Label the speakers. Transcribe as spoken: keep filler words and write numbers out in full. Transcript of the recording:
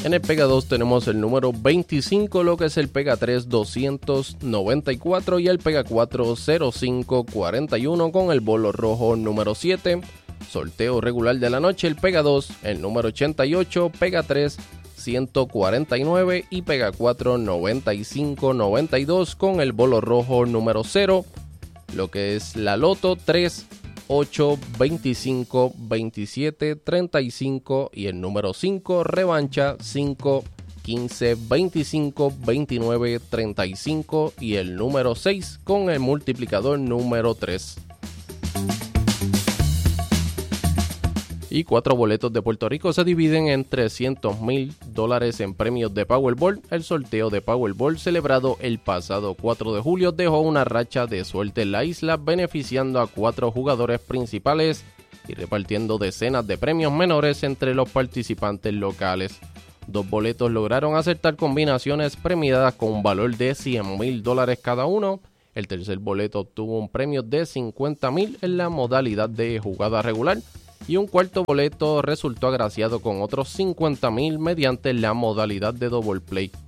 Speaker 1: En el Pega dos tenemos el número veinticinco, lo que es el Pega tres doscientos noventa y cuatro y el Pega cuatro cero cinco cuarenta y uno con el bolo rojo número siete. Sorteo regular de la noche, el Pega dos, el número ochenta y ocho, Pega tres ciento cuarenta y nueve y Pega cuatro noventa y cinco noventa y dos con el bolo rojo número cero. Lo que es la loto tres, ocho, veinticinco, veintisiete, treinta y cinco y el número cinco, revancha cinco, quince, veinticinco, veintinueve, treinta y cinco y el número seis con el multiplicador número tres. Y cuatro boletos de Puerto Rico se dividen en trescientos mil dólares en premios de Powerball. El sorteo de Powerball celebrado el pasado cuatro de julio dejó una racha de suerte en la isla, beneficiando a cuatro jugadores principales y repartiendo decenas de premios menores entre los participantes locales. Dos boletos lograron acertar combinaciones premiadas con un valor de cien mil dólares cada uno. El tercer boleto obtuvo un premio de cincuenta mil en la modalidad de jugada regular. Y un cuarto boleto resultó agraciado con otros cincuenta mil mediante la modalidad de double play.